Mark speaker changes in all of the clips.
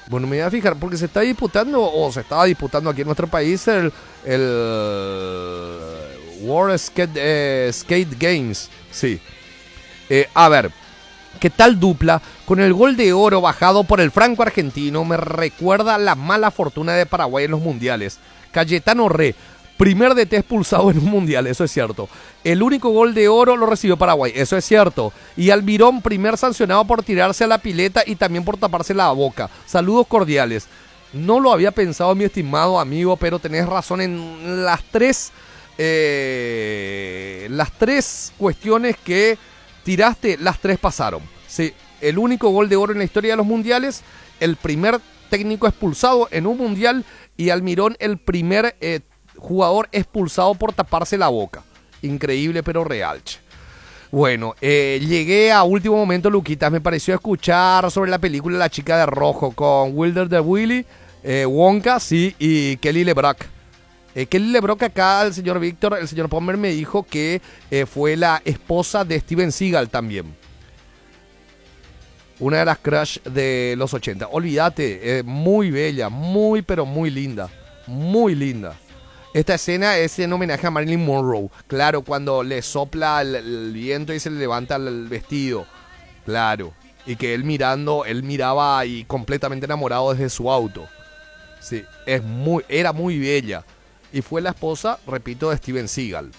Speaker 1: Bueno, me voy a fijar porque se está disputando, o se estaba disputando aquí en nuestro país, el World Skate Games. Sí. A ver, ¿qué tal dupla? Con el gol de oro bajado por el franco-argentino me recuerda la mala fortuna de Paraguay en los mundiales. Cayetano Re, primer DT expulsado en un mundial, eso es cierto. El único gol de oro lo recibió Paraguay, eso es cierto. Y Almirón, primer sancionado por tirarse a la pileta y también por taparse la boca. Saludos cordiales. No lo había pensado, mi estimado amigo, pero tenés razón en las tres cuestiones que tiraste, las tres pasaron. Sí, el único gol de oro en la historia de los mundiales, el primer técnico expulsado en un mundial y Almirón el primer jugador expulsado por taparse la boca. Increíble pero real. Bueno, llegué a último momento, Luquitas. Me pareció escuchar sobre la película La chica de rojo con Wilder de Willy, Wonka, sí, y Kelly LeBrock. Kelly LeBrock, acá el señor Víctor, el señor Palmer me dijo que fue la esposa de Steven Seagal también. Una de las crush de los 80. Olvídate, muy bella, muy pero muy linda. Muy linda. Esta escena es en homenaje a Marilyn Monroe. Claro, cuando le sopla el viento y se le levanta el vestido. Claro. Y que él miraba y completamente enamorado desde su auto. Sí, era muy bella. Y fue la esposa, repito, de Steven Seagal.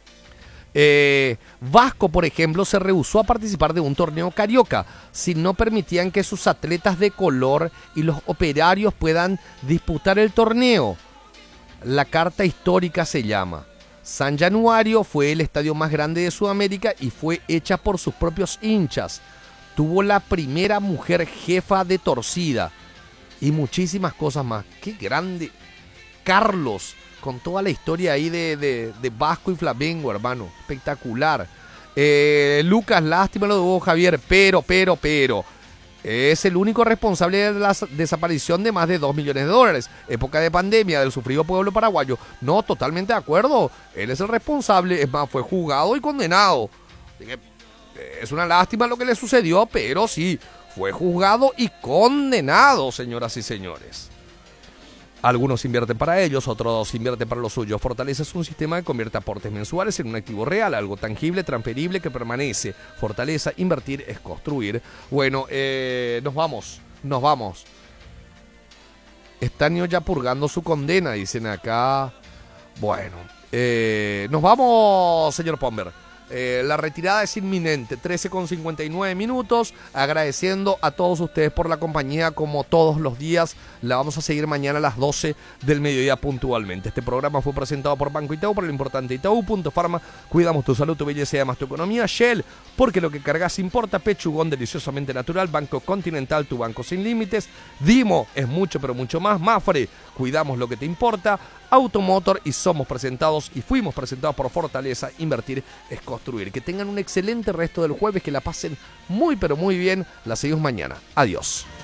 Speaker 1: Vasco, por ejemplo, se rehusó a participar de un torneo carioca si no permitían que sus atletas de color y los operarios puedan disputar el torneo. La carta histórica se llama. San Januario fue el estadio más grande de Sudamérica y fue hecha por sus propios hinchas. Tuvo la primera mujer jefa de torcida y muchísimas cosas más. ¡Qué grande! Carlos, con toda la historia ahí de Vasco y Flamengo, hermano. Espectacular. Lucas, lástima lo de Hugo Javier, pero. Es el único responsable de la desaparición de más de 2 millones de dólares. Época de pandemia del sufrido pueblo paraguayo. No, totalmente de acuerdo. Él es el responsable. Es más, fue juzgado y condenado. Es una lástima lo que le sucedió, pero sí, fue juzgado y condenado, señoras y señores. Algunos invierten para ellos, otros invierten para los suyos. Fortaleza es un sistema que convierte aportes mensuales en un activo real, algo tangible, transferible, que permanece. Fortaleza, invertir es construir. Bueno, nos vamos. Estaño ya purgando su condena, dicen acá. Bueno, nos vamos, señor Pomber. La retirada es inminente, 13:59 minutos, agradeciendo a todos ustedes por la compañía como todos los días. La vamos a seguir mañana a las 12 del mediodía puntualmente. Este programa fue presentado por Banco Itaú, por el importante Itaú.Pharma. Cuidamos tu salud, tu belleza y además tu economía. Shell, porque lo que cargas importa. Pechugón, deliciosamente natural. Banco Continental, tu banco sin límites. Dimo, es mucho pero mucho más. Mafre, cuidamos lo que te importa. Automotor, y somos presentados y fuimos presentados por Fortaleza. Invertir es construir. Que tengan un excelente resto del jueves, que la pasen muy pero muy bien. La seguimos mañana. Adiós.